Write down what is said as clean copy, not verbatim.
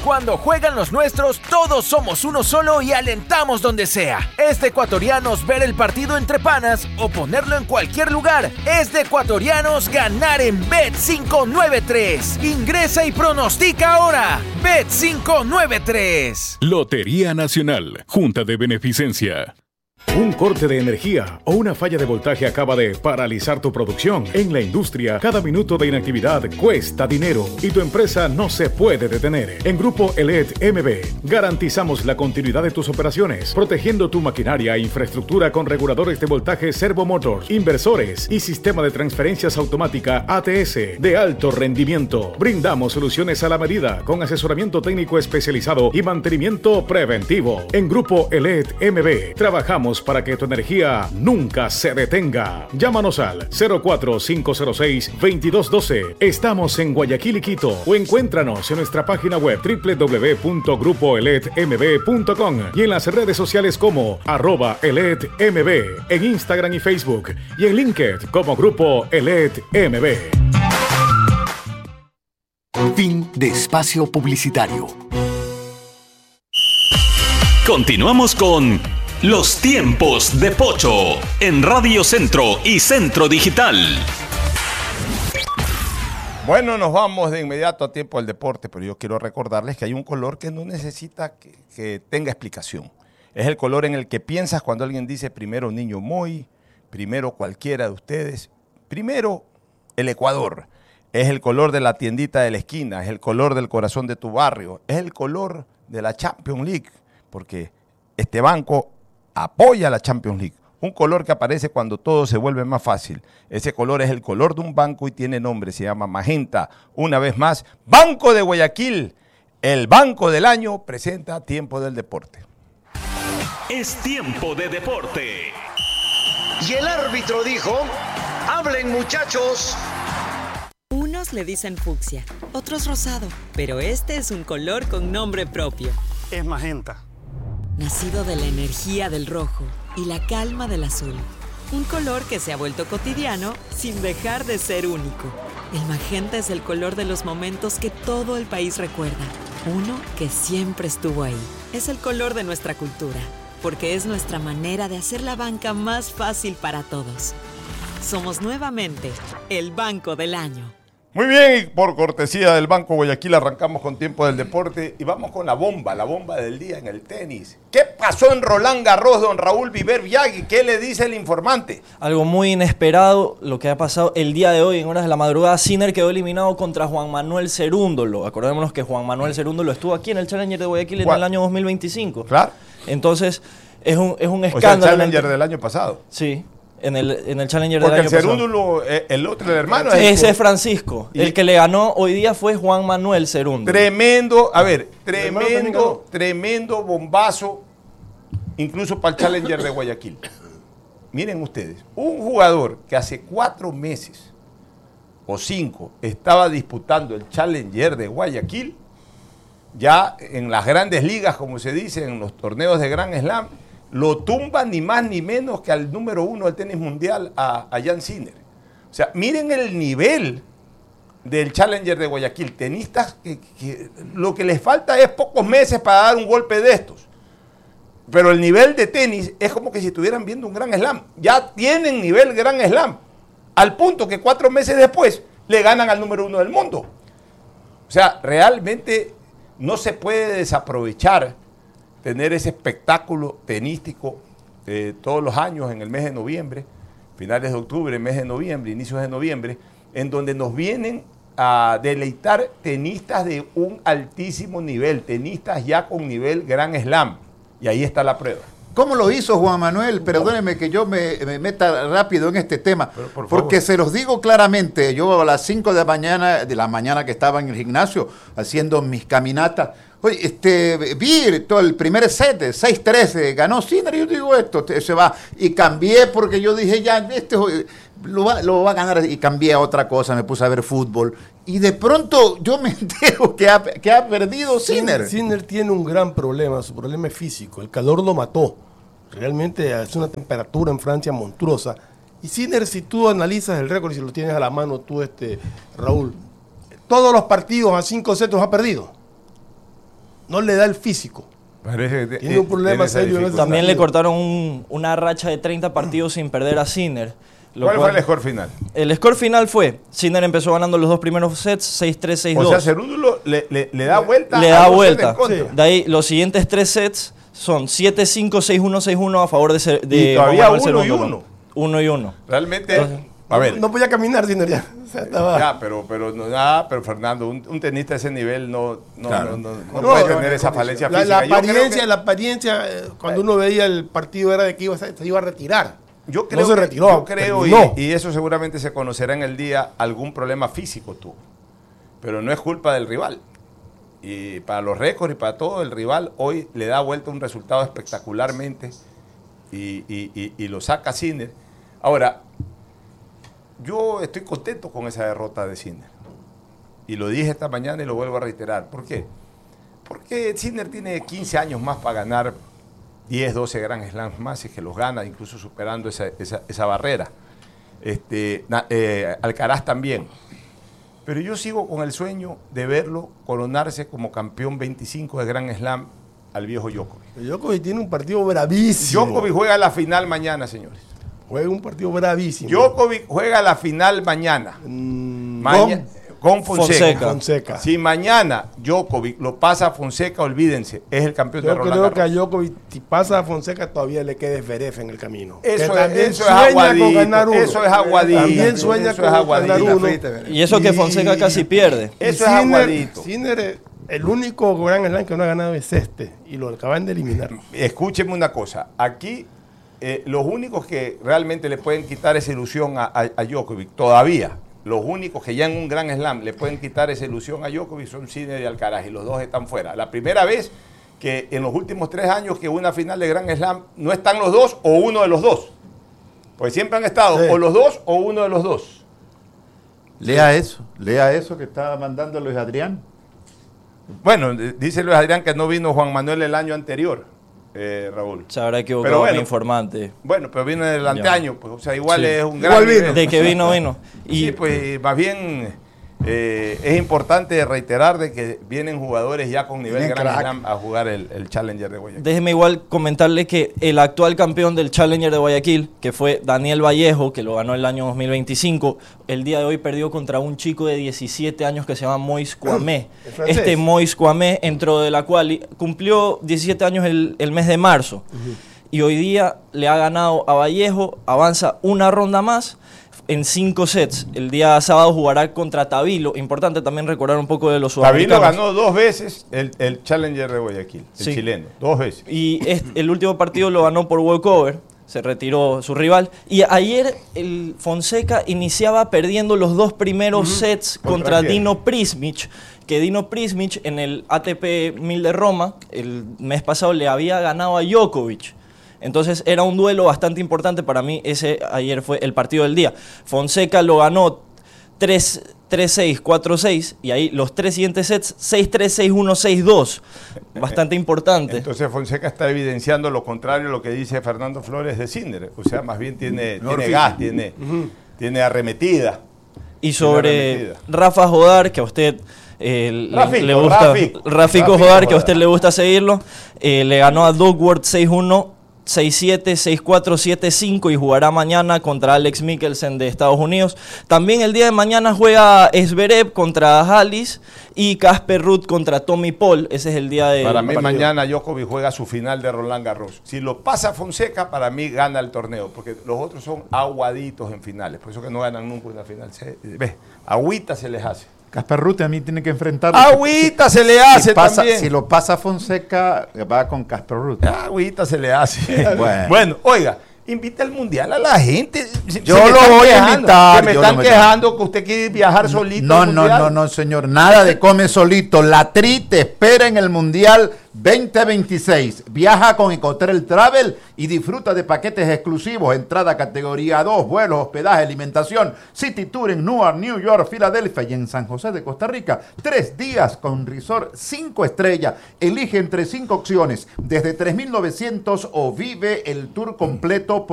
Cuando juegan los nuestros, todos somos uno solo y alentamos donde sea. Es de ecuatorianos ver el partido entre panas o ponerlo en cualquier lugar. Es de ecuatorianos ganar en Bet593. Ingresa y pronostica ahora. Bet593. Lotería Nacional, Junta de Beneficencia. Un corte de energía o una falla de voltaje acaba de paralizar tu producción. En la industria, cada minuto de inactividad cuesta dinero y tu empresa no se puede detener. En Grupo ELET MB garantizamos la continuidad de tus operaciones, protegiendo tu maquinaria e infraestructura con reguladores de voltaje servomotor, inversores y sistema de transferencias automática ATS de alto rendimiento. Brindamos soluciones a la medida con asesoramiento técnico especializado y mantenimiento preventivo. En Grupo ELET MB trabajamos para que tu energía nunca se detenga. Llámanos al 04506-2212. Estamos en Guayaquil y Quito o encuéntranos en nuestra página web www.grupoeletmb.com y en las redes sociales como @eletmb, en Instagram y Facebook y en LinkedIn como Grupo ELET MB. Fin de espacio publicitario. Continuamos con Los Tiempos de Pocho en Radio Centro y Centro Digital. Bueno, nos vamos de inmediato a Tiempo del Deporte, pero yo quiero recordarles que hay un color que no necesita que tenga explicación. Es el color en el que piensas cuando alguien dice primero Niño Moy, primero cualquiera de ustedes, primero el Ecuador. Es el color de la tiendita de la esquina, es el color del corazón de tu barrio, es el color de la Champions League, porque este banco apoya a la Champions League. Un color que aparece cuando todo se vuelve más fácil. Ese color es el color de un banco y tiene nombre, se llama Magenta. Una vez más, Banco de Guayaquil, el banco del año, presenta Tiempo del Deporte. Es tiempo de deporte. Y el árbitro dijo, hablen muchachos. Unos le dicen fucsia, otros rosado, pero este es un color con nombre propio. Es magenta. Nacido de la energía del rojo y la calma del azul. Un color que se ha vuelto cotidiano sin dejar de ser único. El magenta es el color de los momentos que todo el país recuerda. Uno que siempre estuvo ahí. Es el color de nuestra cultura, porque es nuestra manera de hacer la banca más fácil para todos. Somos nuevamente el Banco del Año. Muy bien, y por cortesía del Banco Guayaquil arrancamos con Tiempo del Deporte y vamos con la bomba del día en el tenis. ¿Qué pasó en Roland Garros, don Raúl Viver Viagui? ¿Qué le dice el informante? Algo muy inesperado, lo que ha pasado el día de hoy en horas de la madrugada. Sinner quedó eliminado contra Juan Manuel Cerúndolo. Acordémonos que Juan Manuel Cerúndolo estuvo aquí en el Challenger de Guayaquil en el año 2025. Claro. Entonces, es un escándalo. O sea, el Challenger del año pasado. Sí. En el Challenger del año pasado. Porque el Cerúndolo, el otro, el hermano. Ese es Francisco. El que le ganó hoy día fue Juan Manuel Cerúndolo. Tremendo bombazo, incluso para el Challenger de Guayaquil. Miren ustedes, un jugador que hace 4 meses o 5 estaba disputando el Challenger de Guayaquil, ya en las grandes ligas, como se dice, en los torneos de Grand Slam, lo tumba ni más ni menos que al número 1 del tenis mundial, a Jan Sinner. O sea, miren el nivel del Challenger de Guayaquil. Tenistas que lo que les falta es pocos meses para dar un golpe de estos. Pero el nivel de tenis es como que si estuvieran viendo un Grand Slam. Ya tienen nivel Grand Slam. Al punto que 4 meses después le ganan al número 1 del mundo. O sea, realmente no se puede desaprovechar tener ese espectáculo tenístico todos los años en el mes de noviembre, finales de octubre, mes de noviembre, inicios de noviembre, en donde nos vienen a deleitar tenistas de un altísimo nivel, tenistas ya con nivel Grand Slam. Y ahí está la prueba. ¿Cómo lo hizo Juan Manuel? Perdónenme que yo me meta rápido en este tema, porque se los digo claramente. Yo a las 5 de la mañana que estaba en el gimnasio haciendo mis caminatas, vi todo el primer set, 6-3, ganó Sinner, y yo digo, esto se va. Y cambié porque yo dije, ya, lo va a ganar, y cambié a otra cosa, me puse a ver fútbol. Y de pronto yo me entero que ha perdido Sinner. Sinner tiene un gran problema, su problema es físico, el calor lo mató. Realmente es una temperatura en Francia monstruosa. Y Sinner, si tú analizas el récord y si lo tienes a la mano tú, Raúl, todos los partidos a 5 sets los ha perdido. no le da el físico. Tiene un problema serio en ese También sentido. le cortaron una racha de 30 partidos sin perder a Sinner. ¿Cuál fue el score final? El score final fue, Sinner empezó ganando los dos primeros sets, 6-3, 6-2. O sea, Cerúndulo le da vuelta. Le da vuelta. De ahí, los siguientes 3 sets son 7-5, 6-1, 6-1 a favor de y todavía 1-1. 1-1. Realmente, entonces, a ver. No podía caminar Sinner ya. O sea, estaba... Ya, pero Fernando, un tenista de ese nivel no puede tener esa falencia física. La apariencia, cuando uno veía el partido era de que se iba a retirar. Yo creo, no se retiró, yo creo y eso seguramente se conocerá en el día, algún problema físico tuvo. Pero no es culpa del rival. Y para los récords y para todo, el rival hoy le da vuelta un resultado espectacularmente y lo saca Sinner. Ahora, yo estoy contento con esa derrota de Sinner. Y lo dije esta mañana y lo vuelvo a reiterar. ¿Por qué? Porque Sinner tiene 15 años más para ganar 10, 12 Grand Slams más y que los gana, incluso superando esa barrera. Alcaraz también. Pero yo sigo con el sueño de verlo coronarse como campeón 25 de Grand Slam al viejo Djokovic. Djokovic tiene un partido bravísimo. Djokovic juega la final mañana, señores. Juega un partido bravísimo. Djokovic juega la final mañana. Con Fonseca. Si mañana Djokovic lo pasa a Fonseca, olvídense, es el campeón de Roland Garros. Yo creo que a Djokovic, si pasa a Fonseca, todavía le queda Zverev en el camino. Eso es aguadito. Eso es aguadito. También sueña con ganar uno. Y eso que Fonseca casi pierde. Eso es aguadito. Sinner, el único Grand Slam que no ha ganado es y lo acaban de eliminar. Escúcheme una cosa, aquí los únicos que realmente le pueden quitar esa ilusión a Djokovic, todavía, los únicos que ya en un Grand Slam le pueden quitar esa ilusión a Djokovic son Sinner y Alcaraz, y los dos están fuera. La primera vez que en los últimos 3 años que una final de Grand Slam no están los dos o uno de los dos. Pues siempre han estado o los dos o uno de los dos. Lea eso que estaba mandando Luis Adrián. Bueno, dice Luis Adrián que no vino Juan Manuel el año anterior, Raúl. Se habrá equivocado el informante. Bueno, pero vino en el anteaño, pues, o sea, igual es un gran igual vino. De que vino. Y sí, pues más bien es importante reiterar de que vienen jugadores ya con nivel Grand Slam a jugar el Challenger de Guayaquil. Déjeme igual comentarle que el actual campeón del Challenger de Guayaquil, que fue Daniel Vallejo, que lo ganó el año 2025, el día de hoy perdió contra un chico de 17 años que se llama Moïse Kouamé. Moïse Kouamé entró de la cual cumplió 17 años el mes de marzo. Y hoy día le ha ganado a Vallejo, avanza una ronda más en 5 sets. El día sábado jugará contra Tabilo. Importante también recordar un poco de los sudamericanos. Tabilo ganó 2 veces el Challenger de Guayaquil, el chileno, 2 veces. Y el último partido lo ganó por walkover, se retiró su rival. Y ayer el Fonseca iniciaba perdiendo los 2 primeros sets contra Dino Prismic, que Dino Prismic en el ATP 1000 de Roma, el mes pasado le había ganado a Djokovic. Entonces era un duelo bastante importante para mí. Ese ayer fue el partido del día. Fonseca lo ganó 3-6, 4-6 y ahí los 3 siguientes sets 6-3, 6-1, 6-2. Bastante importante. Entonces Fonseca está evidenciando lo contrario a lo que dice Fernando Flores de Sinner. O sea, más bien tiene gas, tiene arremetida. Y sobre Rafa Jodar, que a usted le gusta, Rafico Jodar, que a usted le gusta seguirlo, le ganó a Duckworth 6-1. 6-7, 6-4, 7-5 y jugará mañana contra Alex Mikkelsen de Estados Unidos. También el día de mañana juega Zverev contra Halis y Casper Ruud contra Tommy Paul. Ese es el día de... Para mí mañana Djokovic juega su final de Roland Garros. Si lo pasa Fonseca, para mí gana el torneo, porque los otros son aguaditos en finales. Por eso que no ganan nunca una final. Agüita se les hace. Casper Ruud a mí tiene que enfrentar. Agüita se le hace también. Si lo pasa Fonseca, va con Casper Ruud. Agüita se le hace. Bueno, oiga, invita al mundial a la gente. Yo lo voy a invitar. Que me están quejando que usted quiere viajar solito. No, señor. Nada de come solito. La Tri te espera en el Mundial 2026. Viaja con Ecotrail Travel y disfruta de paquetes exclusivos, entrada categoría 2, vuelos, hospedaje, alimentación, City Tour en Newark, New York, Filadelfia y en San José de Costa Rica. 3 días con resort 5 estrellas. Elige entre 5 opciones desde 3.900 o vive el tour completo por